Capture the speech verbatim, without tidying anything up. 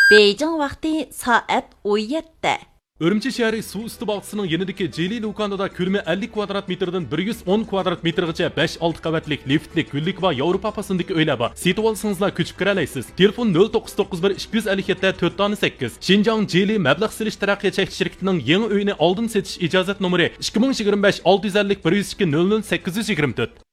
Beijing vaqti soat o'n yetti. Urumchi shahri suv usti bog'chisining yanidagi Jeli do'konida ko'lami ellik kvadrat metrdan bir yuz o'n kvadrat metrgacha besh olti qavatlik liftli gullik va Yevropa pasindagi uylar bor. Setib olsangizlar ko'chib kira olasiz. Telefon nol to'qqiz to'qqiz bir ikki yuz ellik yetti to'rt sakkiz. Xinjiang Jeli mablag' silish taraqqiyot cheklanish shirkatining yangi uyini oldin setish ijozat nomeri ikki ming yigirma besh olti yuz ellik bir yuz ikki nol nol sakkiz yuz yigirma to'rt.